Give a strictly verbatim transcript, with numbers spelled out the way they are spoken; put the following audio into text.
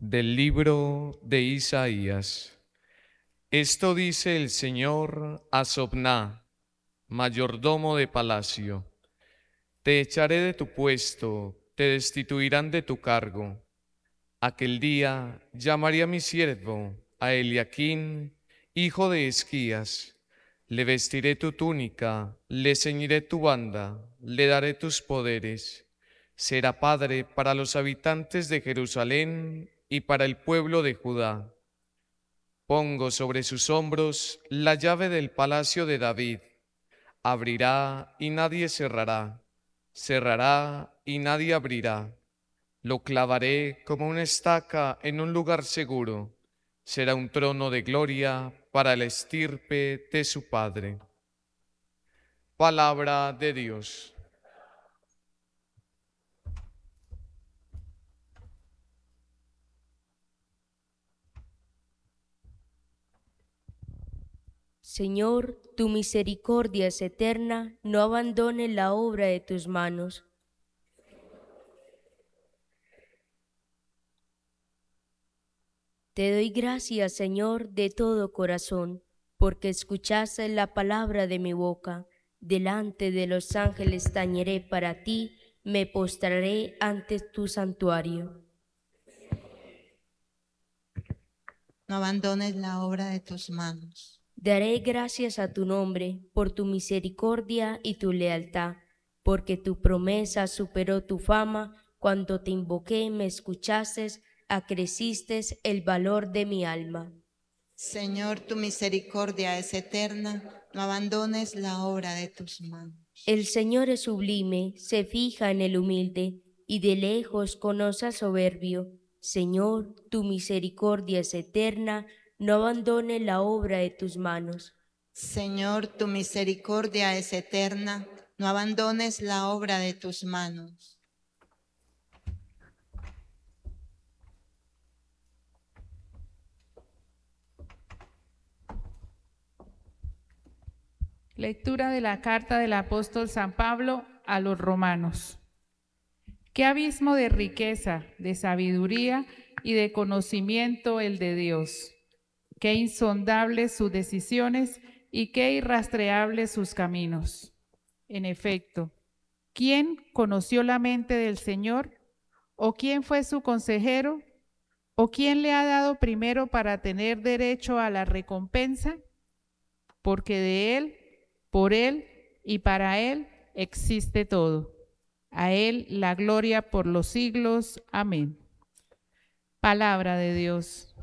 Del libro de Isaías. Esto dice el Señor a Sobná, mayordomo de palacio: Te echaré de tu puesto, te destituirán de tu cargo. Aquel día llamaré a mi siervo, a Eliaquín, hijo de Esquías. Le vestiré tu túnica, le ceñiré tu banda, le daré tus poderes. Será padre para los habitantes de Jerusalén y para el pueblo de Judá. Pongo sobre sus hombros la llave del palacio de David. Abrirá y nadie cerrará, cerrará y nadie abrirá. Lo clavaré como una estaca en un lugar seguro. Será un trono de gloria para la estirpe de su padre. Palabra de Dios. Señor, tu misericordia es eterna, no abandones la obra de tus manos. Te doy gracias, Señor, de todo corazón, porque escuchaste la palabra de mi boca. Delante de los ángeles tañeré para ti, me postraré ante tu santuario. No abandones la obra de tus manos. Daré gracias a tu nombre por tu misericordia y tu lealtad, porque tu promesa superó tu fama. Cuando te invoqué me escuchaste, acreciste el valor de mi alma. Señor, tu misericordia es eterna, no abandones la obra de tus manos. El Señor es sublime, se fija en el humilde, y de lejos conoce al soberbio. Señor, tu misericordia es eterna, no abandones la obra de tus manos. Señor, tu misericordia es eterna, no abandones la obra de tus manos. Lectura de la carta del apóstol San Pablo a los romanos. Qué abismo de riqueza, de sabiduría y de conocimiento el de Dios. Qué insondables sus decisiones y qué irrastreables sus caminos. En efecto, ¿quién conoció la mente del Señor? ¿O quién fue su consejero? ¿O quién le ha dado primero para tener derecho a la recompensa? Porque de Él, por Él y para Él existe todo. A Él la gloria por los siglos. Amén. Palabra de Dios.